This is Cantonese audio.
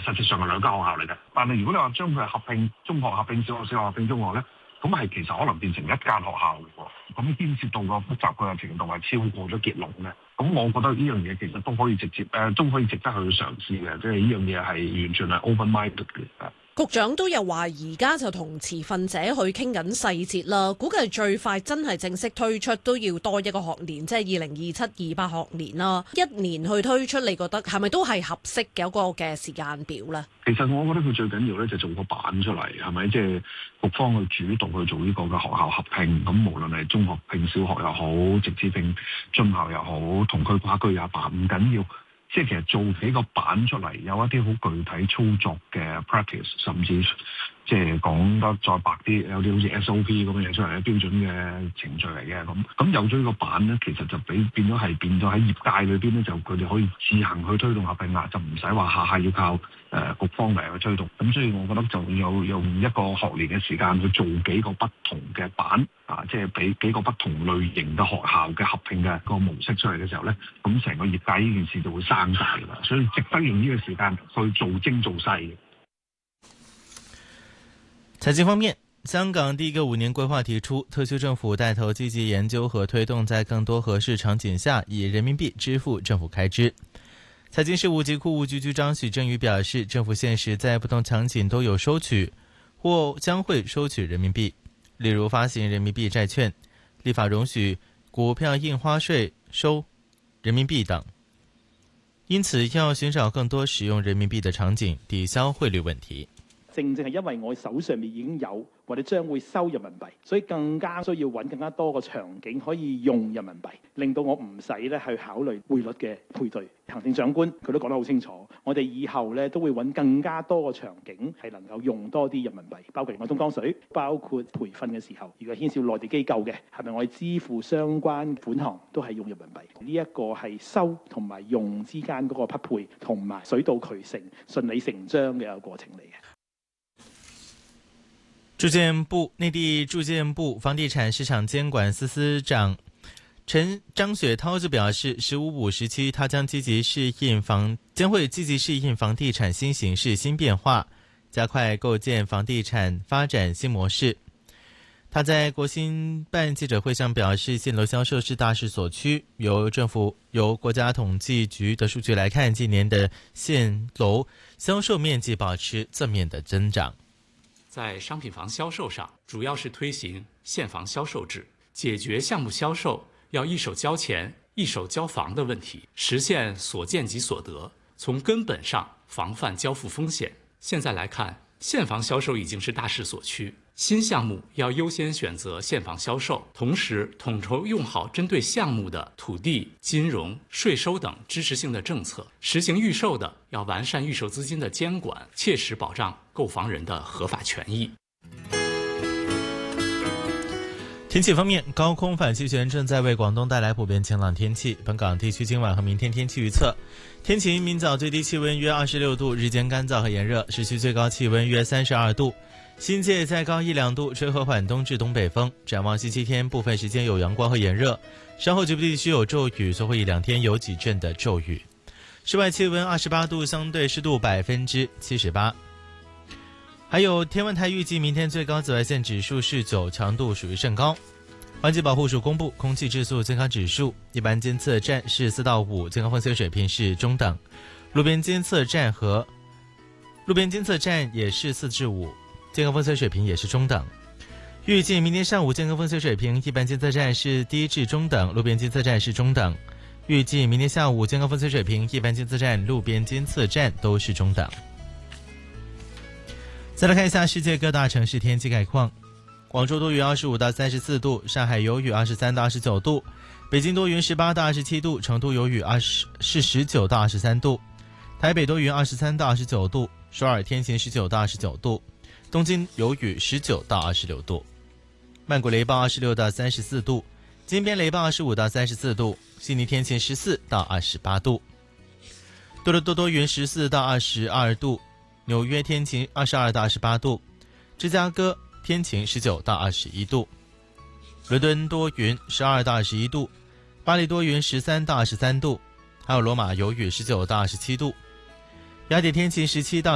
實際上係兩間學校嚟嘅。但係如果你話將佢合併中學合併小學，小學合併中學咧，咁係其實可能變成一間學校嘅喎。咁牽涉到個複雜嘅程度係超過咗結論嘅。咁我覺得呢樣嘢其實都可以直接都可以值得去嘗試嘅，即係呢樣嘢係完全係 open minded 嘅。 局長都有話，而家就同持份者去傾緊細節啦。估計最快真係正式推出都要多一個學年，即係2027-28學年啦。一年去推出，你覺得係咪都係合適嘅一個嘅時間表呢？ 其實我覺得佢最緊要咧就做個版出嚟，係咪？即係局方去主動去做呢個嘅學校合併，咁無論係中學併小學又好，直資併中校又好，同區跨區也罷，唔緊要。即係其實做幾個版出嚟，有一啲好具體操作嘅 practice， 甚至即係講得再白啲，有啲好似 SOP 咁嘅嘢出嚟，標準嘅程序嚟嘅咁有咗呢個版咧，其實就變咗喺業界裏邊咧，就佢哋可以自行去推動合併啦，就唔使話下下要靠局方嚟去推動。咁所以我覺得就有用一個學年嘅時間去做幾個不同嘅版即係俾幾個不同類型嘅學校嘅合併嘅個模式出嚟嘅時候咧，咁成個業界呢件事就會生晒㗎啦。所以值得用呢個時間去做精做細嘅。 財經方面，香港第一個5年規劃提出，特區政府帶頭積極研究和推動，在更多合適場景下以人民幣支付政府開支。財經事務及庫務局局長許正宇表示，政府現時在不同場景都有收取或將會收取人民幣，例如發行人民幣債券、立法容許股票印花稅收人民幣等。因此要尋找更多使用人民幣的場景，抵消匯率問題。 正係因為我手上面已經有或者將會收人民幣，所以更加需要揾更加多個場景可以用人民幣，令到我唔使咧去考慮匯率嘅配對。行政長官佢都講得好清楚，我哋以後咧都會揾更加多個場景係能夠用多啲人民幣，包括我東江水，包括培訓嘅時候，如果牽涉內地機構嘅，係咪我哋支付相關款項都係用人民幣？呢一個係收同埋用之間嗰個匹配同埋水到渠成、順理成章嘅一個過程嚟嘅。 內地住建部房地產市場監管司長張雪濤就表示，15-5時期他將會積極適應房地產新形勢、新變化，加快構建房地產發展新模式。他在國新辦記者會上表示，現樓銷售是大勢所趨，由國家統計局的數據來看，今年的現樓銷售面積保持正面的增長。 在商品房銷售上，主要是推行現房銷售制，解決項目銷售要一手交錢一手交房的問題，實現所見即所得，從根本上防範交付風險。現在來看，現房銷售已經是大勢所趨，新項目要優先選擇現房銷售，同時統籌用好針對項目的土地、金融、稅收等支持性的政策，實行預售的要完善預售資金的監管，切實保障購房人的合法權益。 天氣方面，高空反氣旋正在為廣東帶來普遍晴朗天氣。本港地區今晚和明天天氣預測：天晴，明早最低氣溫約26度，日間乾燥和炎熱，市區最高氣溫約32度，新界再高1-2度，吹和緩東至東北風。展望星期天，部分時間有陽光和炎熱，稍後局部地區有驟雨，隨後1-2天有幾陣的驟雨。室外氣溫28度，相對濕度78%。還有天文台預計明天最高紫外線指數是9，強度屬於甚高。環境保護署公布空氣質素健康指數，一般監測站是4到5，健康風險水平是中等；路邊監測站也是4至5，健康風險水平也是中等。預計明天上午健康風險水平，一般監測站是低至中等，路邊監測站是中等。預計明天下午健康風險水平，一般監測站、路邊監測站都是中等。再來看一下世界各大城市天氣概況。廣州多雲25到34度，上海有雨23到29度，北京多雲18到27度，成都有雨19到23度，台北多雲23到29度，首爾天晴19到29度，東京有雨19到26度，曼谷雷暴26到34度，金邊雷暴25到34度，悉尼天晴14到28度，多倫多多雲14到22度，紐約天晴22到28度，芝加哥天晴19到21度，倫敦多雲12到21度，巴黎多雲13到23度，還有羅馬有雨19到27度，雅典天晴17到